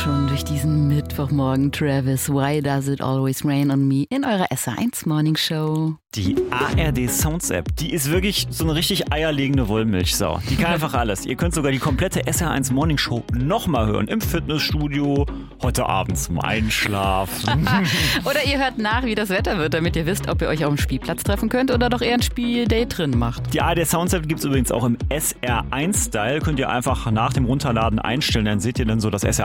schon durch diesen Mittwochmorgen. Travis, Why Does It Always Rain on Me in eurer SR1 Morning Show. Die ARD Sounds App, die ist wirklich so eine richtig eierlegende Wollmilchsau. Die kann einfach alles. Ihr könnt sogar die komplette SR1 Morning Show nochmal hören. Im Fitnessstudio, heute Abend zum Einschlafen. Oder ihr hört nach, wie das Wetter wird, damit ihr wisst, ob ihr euch auf dem Spielplatz treffen könnt oder doch eher ein Spieldate drin macht. Die ARD Sounds App gibt es übrigens auch im SR1-Style. Könnt ihr einfach nach dem Runterladen einstellen. Dann seht ihr dann so das SR1